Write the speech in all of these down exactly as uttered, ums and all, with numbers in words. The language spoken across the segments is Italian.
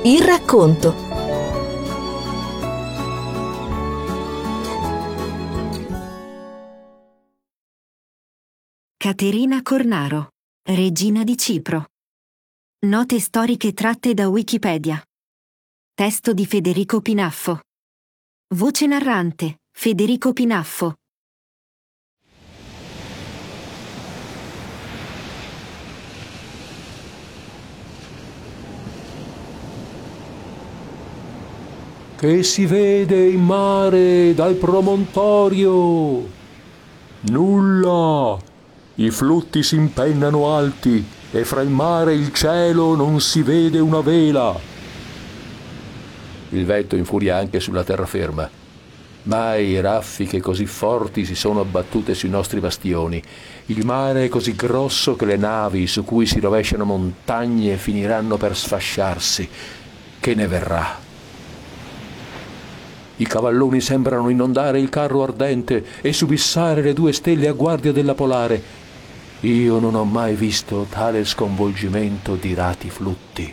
Il racconto. Caterina Cornaro, regina di Cipro. Note storiche tratte da Wikipedia. Testo di Federico Pinaffo. Voce narrante, Federico Pinaffo. Che si vede in mare dal promontorio? Nulla! I flutti si impennano alti e fra il mare e il cielo non si vede una vela. Il vento infuria anche sulla terraferma. Mai raffiche così forti si sono abbattute sui nostri bastioni. Il mare è così grosso che le navi su cui si rovesciano montagne finiranno per sfasciarsi. Che ne verrà? I cavalloni sembrano inondare il carro ardente e subissare le due stelle a guardia della polare. Io non ho mai visto tale sconvolgimento di rati flutti.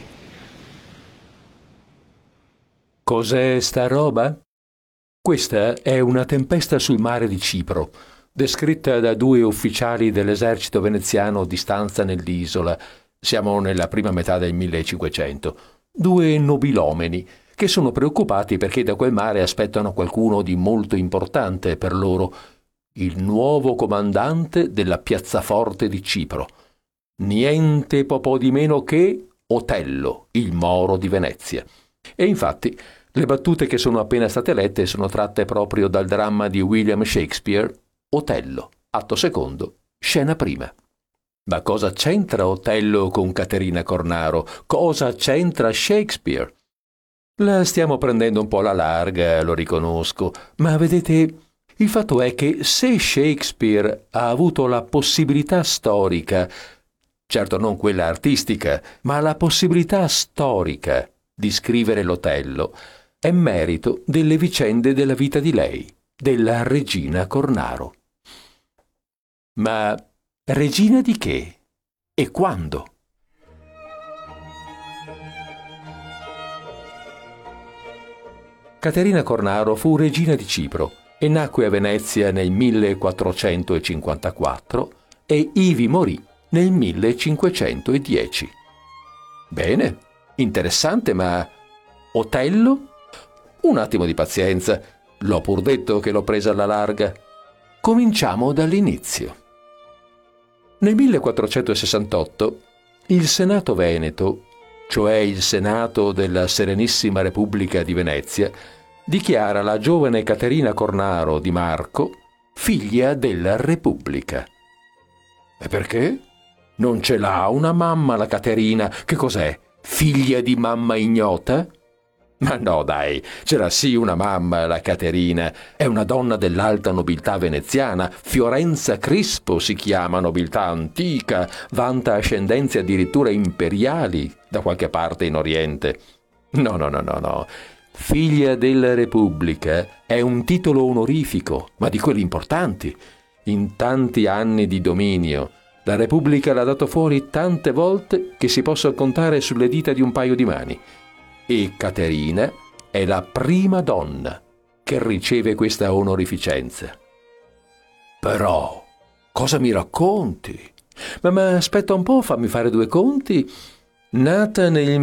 Cos'è sta roba? Questa è una tempesta sul mare di Cipro, descritta da due ufficiali dell'esercito veneziano di stanza nell'isola. Siamo nella prima metà del millecinquecento. Due nobilomeni che sono preoccupati perché da quel mare aspettano qualcuno di molto importante per loro, il nuovo comandante della piazzaforte di Cipro. Niente po' di meno che Otello, il Moro di Venezia. E infatti le battute che sono appena state lette sono tratte proprio dal dramma di William Shakespeare, Otello, atto secondo, scena prima. Ma cosa c'entra Otello con Caterina Cornaro? Cosa c'entra Shakespeare? La stiamo prendendo un po' alla larga, lo riconosco, ma vedete, il fatto è che se Shakespeare ha avuto la possibilità storica, certo non quella artistica, ma la possibilità storica di scrivere l'Otello, è merito delle vicende della vita di lei, della regina Cornaro. Ma regina di che? E quando? Caterina Cornaro fu regina di Cipro e nacque a Venezia nel millequattrocentocinquantaquattro e ivi morì nel millecinquecentodieci. Bene, interessante, ma Otello? Un attimo di pazienza, l'ho pur detto che l'ho presa alla larga. Cominciamo dall'inizio. Nel millequattrocentosessantotto il Senato Veneto, cioè il Senato della Serenissima Repubblica di Venezia, dichiara la giovane Caterina Cornaro di Marco figlia della Repubblica. E perché? Non ce l'ha una mamma la Caterina? Che cos'è? Figlia di mamma ignota? Ma no, dai, ce l'ha sì una mamma la Caterina. È una donna dell'alta nobiltà veneziana. Fiorenza Crispo si chiama, nobiltà antica, vanta ascendenze addirittura imperiali da qualche parte in Oriente. No, no, no, no, no. Figlia della Repubblica è un titolo onorifico, ma di quelli importanti. In tanti anni di dominio, la Repubblica l'ha dato fuori tante volte che si possa contare sulle dita di un paio di mani. E Caterina è la prima donna che riceve questa onorificenza. Però, cosa mi racconti? Ma, ma aspetta un po', fammi fare due conti. Nata nel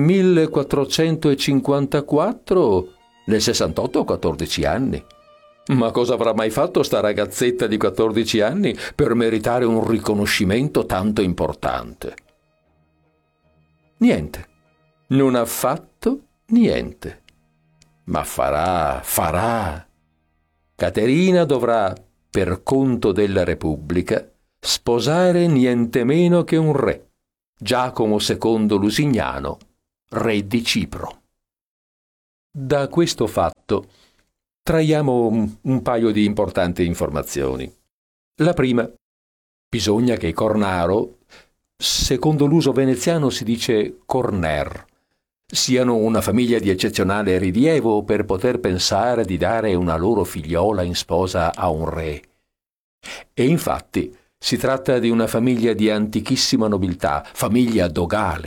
millequattrocentocinquantaquattro, nel sessantotto ho quattordici anni. Ma cosa avrà mai fatto sta ragazzetta di quattordici anni per meritare un riconoscimento tanto importante? Niente. Non ha fatto niente. Ma farà, farà. Caterina dovrà, per conto della Repubblica, sposare niente meno che un re, Giacomo secondo Lusignano, re di Cipro. Da questo fatto traiamo un, un paio di importanti informazioni. La prima, bisogna che Cornaro, secondo l'uso veneziano si dice Corner, siano una famiglia di eccezionale rilievo per poter pensare di dare una loro figliola in sposa a un re. E infatti si tratta di una famiglia di antichissima nobiltà, famiglia dogale,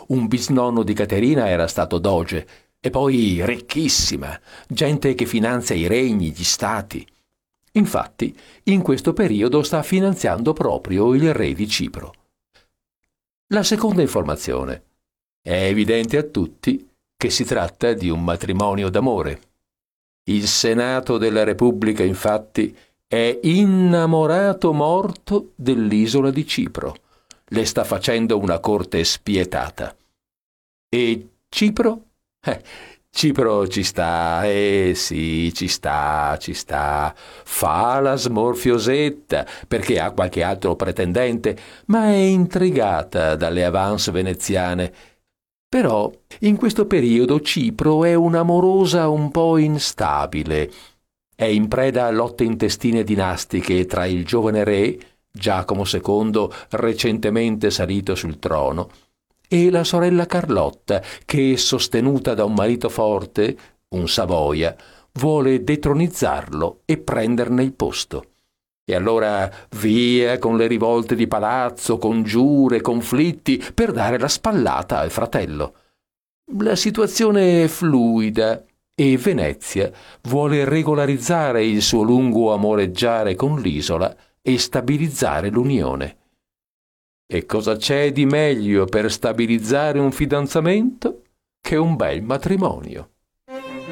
un bisnonno di Caterina era stato doge, e poi ricchissima, gente che finanzia i regni, gli stati. Infatti, in questo periodo sta finanziando proprio il re di Cipro. La seconda informazione. È evidente a tutti che si tratta di un matrimonio d'amore. Il Senato della Repubblica, infatti, è innamorato morto dell'isola di Cipro. Le sta facendo una corte spietata. E Cipro? Eh, Cipro ci sta, eh sì, ci sta, ci sta. Fa la smorfiosetta perché ha qualche altro pretendente, ma è intrigata dalle avance veneziane. Però in questo periodo Cipro è un'amorosa un po' instabile. È in preda a lotte intestine dinastiche tra il giovane re, Giacomo secondo, recentemente salito sul trono, e la sorella Carlotta, che, sostenuta da un marito forte, un Savoia, vuole detronizzarlo e prenderne il posto. E allora via con le rivolte di palazzo, congiure, conflitti, per dare la spallata al fratello. La situazione è fluida e Venezia vuole regolarizzare il suo lungo amoreggiare con l'isola e stabilizzare l'unione. E cosa c'è di meglio per stabilizzare un fidanzamento che un bel matrimonio?